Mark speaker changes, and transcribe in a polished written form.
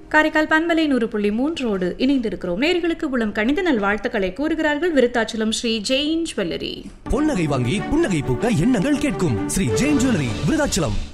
Speaker 1: காரைக்கால் பண்பலை 100.3 இணைந்திருக்கிறோம். நேயர்களுக்கு உளம் கணித நல் வாழ்த்துக்களை கூறுகிறார்கள் விருத்தாச்சலம் ஸ்ரீ ஜெயின் ஜுவல்லரி.
Speaker 2: பொன்னகை வாங்கி புன்னகை பூக்க எண்ணங்கள் கேட்கும் ஸ்ரீ ஜெயின் ஜுவல்லரி விருத்தாச்சலம்.